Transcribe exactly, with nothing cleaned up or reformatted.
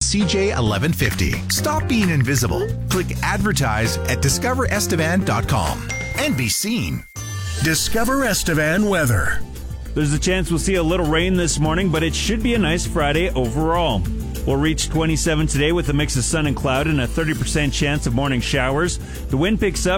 C J eleven fifty. Stop being invisible. Click advertise at discover estevan dot com and be seen. Discover Estevan weather. There's a chance we'll see a little rain this morning, but it should be a nice Friday overall. We'll reach twenty-seven today with a mix of sun and cloud and a thirty percent chance of morning showers. The wind picks up